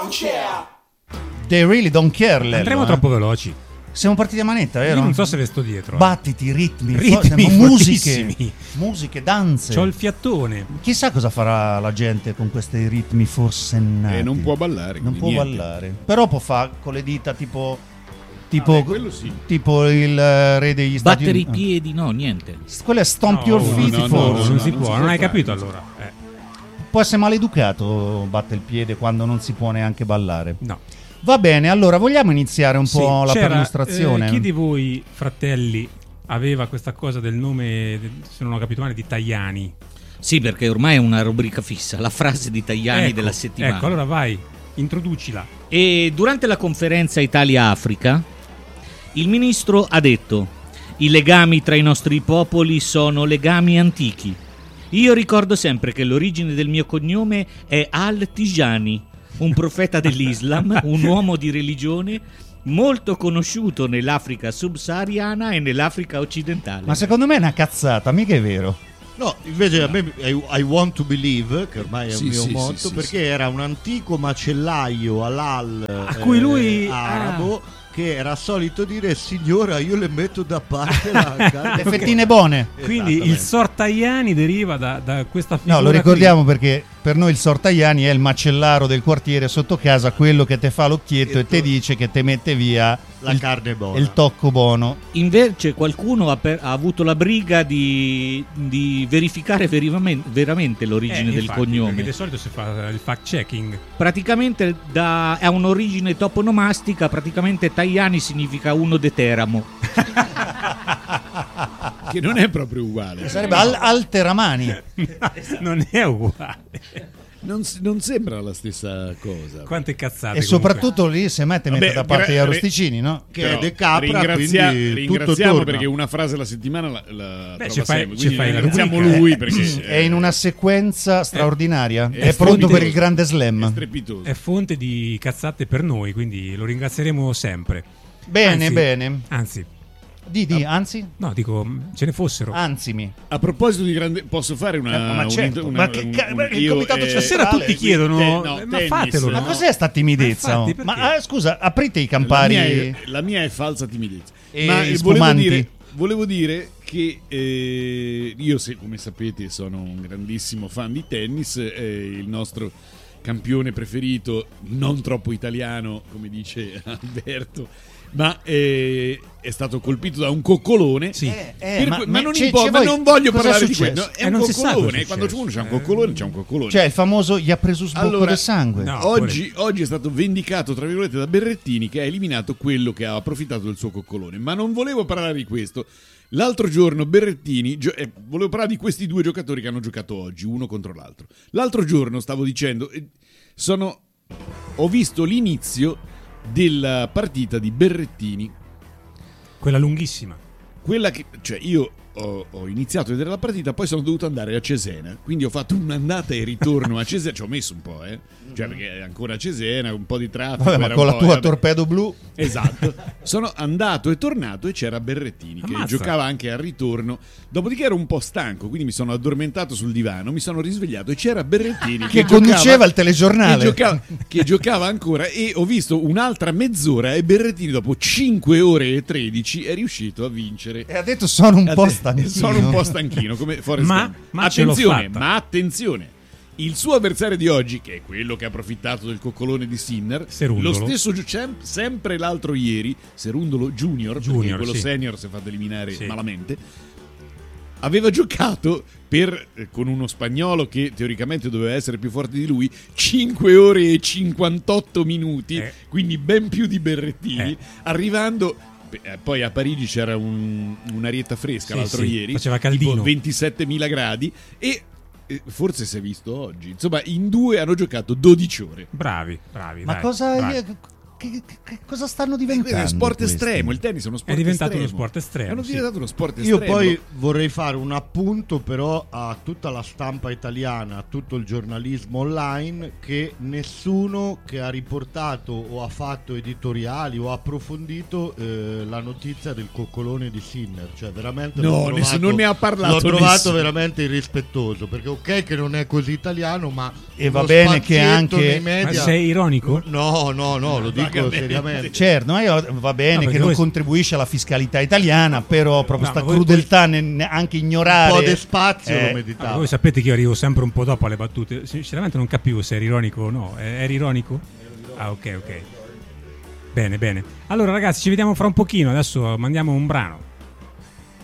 don't care. They really don't care, Lello. Andremo troppo veloci. Siamo partiti a manetta, vero? Io non so se resto dietro. Battiti, ritmi fortissimi. musiche, danze. C'ho il fiattone. Chissà cosa farà la gente con questi ritmi forsennati. Non può ballare. Non può niente. ballare. Però può fare con le dita tipo quello sì. tipo il re degli Stati Battere i Uniti. piedi, no, niente. Quello è stomp your feet, no, forse. Non si può, non hai fare. capito allora. Può essere maleducato, batte il piede quando non si può neanche ballare. No. Va bene, allora vogliamo iniziare un po' la C'era, perlustrazione? chi di voi, fratelli, aveva questa cosa del nome, se non ho capito male, di Tajani? Sì, perché ormai è una rubrica fissa, la frase di Tajani Ecco, della settimana. Ecco, allora vai, introducila. E durante la conferenza Italia-Africa, il ministro ha detto: i legami tra i nostri popoli sono legami antichi. Io ricordo sempre che l'origine del mio cognome è Al-Tijani, un profeta dell'Islam, un uomo di religione molto conosciuto nell'Africa subsahariana e nell'Africa occidentale. Ma secondo me è una cazzata, mica è vero. No, invece a me I want to believe, che ormai è Sì, un mio sì, motto, sì, perché era un antico macellaio halal A cui lui- arabo che era solito dire: signora, io le metto da parte la carne. Le fettine buone. Quindi il Esattamente. Sor Tajani deriva da questa figura. No, lo ricordiamo perché per noi il Sor Tajani è il macellaro del quartiere sotto casa, quello che te fa l'occhietto e te dice che te mette via La carne buona. il tocco buono. Invece qualcuno ha avuto la briga di verificare veramente l'origine del infatti, cognome. perché di solito si fa il fact checking. Praticamente ha un'origine toponomastica, praticamente Tajani significa uno de Teramo. Che non è proprio uguale. Sarebbe Alteramani. Non è uguale. Non sembra la stessa cosa. Quante cazzate. E soprattutto lì se mette Vabbè, da parte gli gra- arrosticini, no? Che Però è De Capra, quindi tutto ringraziamo torna. perché una frase alla settimana la trova ci fai- sempre. ci Quindi fai la ringraziamo rubrica, lui perché È in una sequenza straordinaria. è È pronto strepitoso. per il grande è slam. strepitoso. È fonte di cazzate per noi, quindi lo ringrazieremo sempre. Bene, Anzi- bene. Anzi, Anzi? no, dico, ce ne fossero. Ansimi. A proposito di grande, posso fare una ma certo, ma che il io, comitato Stasera centrale, tutti chiedono, no, ma tennis, fatelo. Ma no. cos'è sta timidezza? Infatti, oh? perché? Ma scusa, aprite i campari. La mia è falsa timidezza. E Ma spumanti. volevo dire che io, come sapete, sono un grandissimo fan di tennis. Il nostro campione preferito, non troppo italiano, come dice Alberto, ma è stato colpito da un coccolone. Sì. Ma non importa, non voglio cosa parlare è di successo? questo. È un non si sa cosa coccolone. è Quando successo. uno c'ha un coccolone, c'è un coccolone. Cioè il famoso gli ha preso sbocco Allora, del sangue. no. Oggi è stato vendicato, tra virgolette, da Berrettini, che ha eliminato quello che ha approfittato del suo coccolone. Ma non volevo parlare di questo. L'altro giorno Berrettini, volevo parlare di questi due giocatori che hanno giocato oggi, uno contro l'altro. L'altro giorno stavo dicendo, ho visto l'inizio della partita di Berrettini, Quella lunghissima. quella che, cioè io ho iniziato a vedere la partita, poi sono dovuto andare a Cesena, quindi ho fatto un'andata e ritorno a Cesena, ci ho messo un po', cioè perché è ancora a Cesena, un po' di traffico. Vabbè, ma era con un la po', tua vabbè. torpedo blu. Esatto, sono andato e tornato e c'era Berrettini che Ammazza. giocava anche al ritorno, dopodiché ero un po' stanco, quindi mi sono addormentato sul divano, mi sono risvegliato e c'era Berrettini Che conduceva il telegiornale. che giocava ancora, e ho visto un'altra mezz'ora e Berrettini dopo 5 ore e 13 è riuscito a vincere. E ha detto sono un po' stanchino. Sono un po' stanchino come Forrest Ma- Gump. ma ce l'ho fatta. Ma attenzione, il suo avversario di oggi, che è quello che ha approfittato del coccolone di Sinner, Serundolo. lo stesso sempre l'altro ieri, Serundolo Junior, perché Junior, quello sì. senior si è fatto eliminare Sì. malamente, aveva giocato con uno spagnolo che teoricamente doveva essere più forte di lui 5 ore e 58 minuti, quindi ben più di Berrettini, arrivando. Poi a Parigi c'era un'arietta fresca Sì, l'altro sì, ieri, faceva caldino. tipo 27.000 gradi, e forse si è visto oggi. Insomma, in due hanno giocato 12 ore. Bravi. Ma dai, cosa bravi. che cosa stanno diventando? È sport questi? estremo, il tennis è uno sport È diventato estremo. uno sport estremo. Hanno sì. diventato uno sport Io estremo. poi vorrei fare un appunto però a tutta la stampa italiana, a tutto il giornalismo online, che nessuno che ha riportato o ha fatto editoriali o ha approfondito la notizia del coccolone di Sinner, cioè veramente No, l'ho trovato- nessuno non ne ha parlato, l'ho trovato nessuno. veramente irrispettoso, perché ok che non è così italiano, ma E va uno bene che spazietto anche- nei Ma media- sei ironico? No, lo dico Vagamente. seriamente. Certo, ma va bene No, perché che non voi- contribuisce alla fiscalità italiana, però proprio No, sta ma voi- crudeltà anche ignorare. Un po' di spazio lo Ah, meditavo. voi sapete che io arrivo sempre un po' dopo alle battute. Sinceramente non capivo se eri ironico o no. Eri ironico? Ah, ok. Bene. Allora ragazzi, ci vediamo fra un pochino. Adesso mandiamo un brano.